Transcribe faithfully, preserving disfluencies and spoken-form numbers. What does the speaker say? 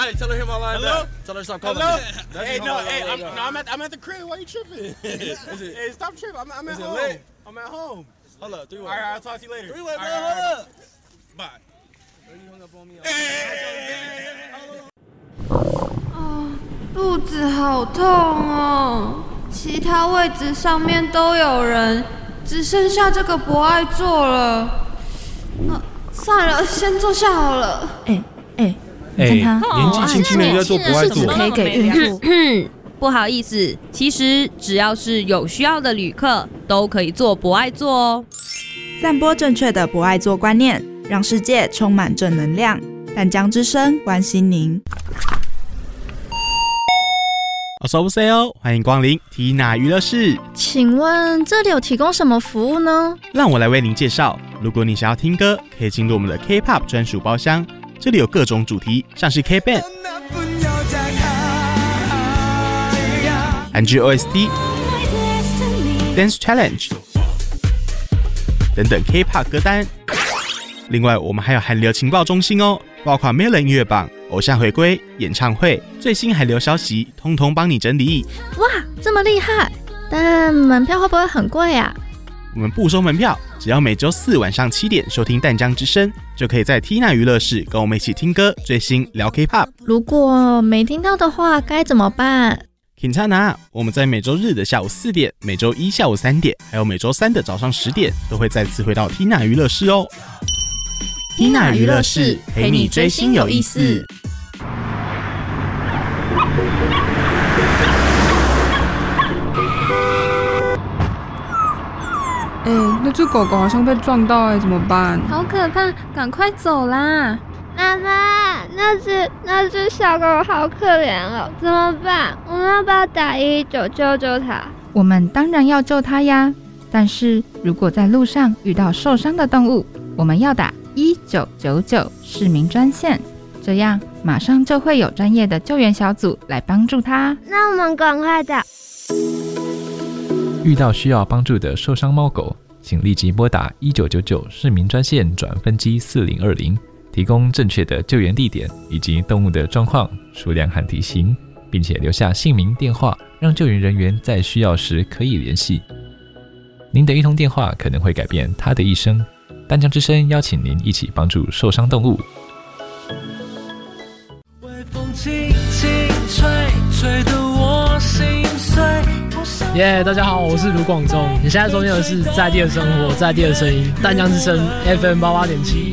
Hey, tell her him my line back. Tell her stop calling Hello? me. Hey, no, hey, I'm, no, I'm at, I'm at the crib. Why you tripping? Is it, Hey, stop tripping. I'm, I'm at is it home. lit? I'm at home. Hold up, three way. All right, I'll talk to you later. Three way, All man, right, hold all right. up. Bye. You hung up on me. Oh，肚子好痛哦，其他位置上面都有人，只剩下这个不爱坐了。呃，算了，先坐下好了。 哎哎，你看他年纪轻轻的就在做不爱做， 可以给孕妇。 不好意思，其实只要是有需要的旅客，都可以做不爱做哦。 散播正确的不爱做观念，让世界充满正能量。淡江之声关心您。 어서오세요，欢迎光临 Tina 娱乐室。 请问这里有提供什么服务呢？ 让我来为您介绍。如果你想要听歌，可以进入我们的 K-pop 专属包厢，这里有各种主题，像是 K-band、韩剧 O S T、Dance Challenge 等等 K-pop 歌单。另外，我们还有韩流情报中心哦，包括 Melon 音乐榜、偶像回归、演唱会、最新韩流消息，通通帮你整理。 哇，这么厉害！但门票会不会很贵啊？ 我们不收门票，只要每周四晚上七点收听淡江之声，就可以在 Tina 娱乐室跟我们一起听歌、追星、聊 K-pop。 如果没听到的话，该怎么办 ？Quintana， 我们在每周日的下午四点、每周一下午三点，还有每周三的早上十点，都会再次回到 Tina 娱乐室哦。Tina 娱乐室陪你追星有意思。 哎、欸，那只狗狗好像被撞到哎、欸，怎么办？ 好可怕，赶快走啦！ 妈妈，那只那只小狗好可怜哦，怎么办？我们要不要打一一九救救它？ 我们当然要救它呀！但是如果在路上遇到受伤的动物，我们要打一九九九市民专线，这样马上就会有专业的救援小组来帮助它。 那我们赶快打！ 遇到需要帮助的受伤猫狗，请立即拨打一九九九市民专线转分机四零二零，提供正确的救援地点以及动物的状况、数量和体型，并且留下姓名、电话，让救援人员在需要时可以联系。您的一通电话可能会改变它的一生。淡江之声邀请您一起帮助受伤动物。 微风轻轻吹，吹得我心碎。 耶、yeah, 大家好，我是卢广仲。你现在收听的是在地的生活，在地的声音，淡江之声 F M 八八点七。